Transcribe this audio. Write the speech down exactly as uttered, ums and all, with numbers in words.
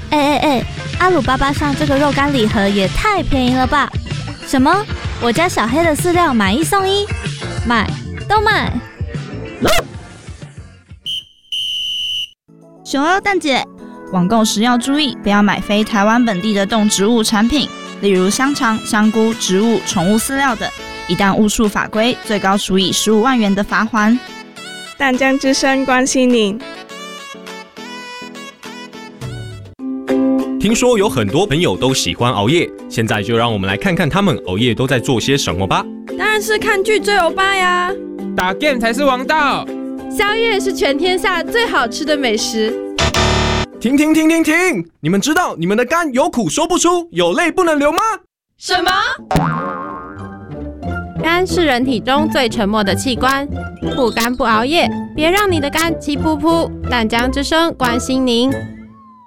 哎哎哎，阿鲁巴巴上这个肉干礼盒也太便宜了吧？什么？我家小黑的饲料买一送一，买都买！ 熊二蛋姐，网购时要注意，不要买非台湾本地的动植物产品，例如香肠、香菇、植物、宠物饲料等，一旦误触法规，最高处以十五万元的罚锾。 淡江之声关心您。 听说有很多朋友都喜欢熬夜，现在就让我们来看看他们熬夜都在做些什么吧。 当然是看剧追欧巴呀， 打 game 才是王道， 宵夜是全天下最好吃的美食。 停停停停停！你们知道你们的肝有苦说不出，有泪不能流吗？ 什么？肝是人体中最沉默的器官，不肝不熬夜，别让你的肝气噗噗。淡江之声关心您。